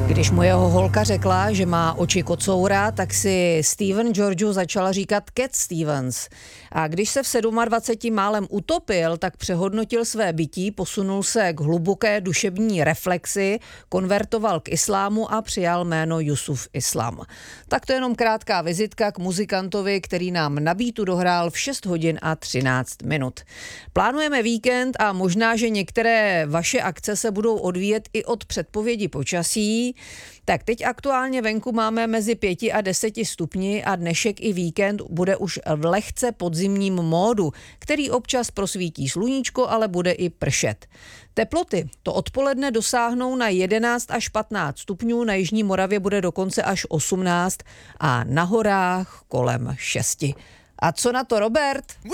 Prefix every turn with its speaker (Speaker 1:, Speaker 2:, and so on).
Speaker 1: Když mu jeho holka řekla, že má oči kocoura, tak si Steven Georgiou začala říkat Cat Stevens. A když se v 27 málem utopil, tak přehodnotil své bytí, posunul se k hluboké duševní reflexi, konvertoval k islámu a přijal jméno Yusuf Islam. Tak to je jenom krátká vizitka k muzikantovi, který nám na beatu dohrál v 6 hodin a 13 minut. Plánujeme víkend a možná, že některé vaše akce se budou odvíjet i od předpovědi počasí. Tak teď aktuálně venku máme mezi 5 a 10 stupni a dnešek i víkend bude už v lehce podzimním módu, který občas prosvítí sluníčko, ale bude i pršet. Teploty to odpoledne dosáhnou na 11 až 15 stupňů, na jižní Moravě bude dokonce až 18 a na horách kolem 6. A co na to, Robert?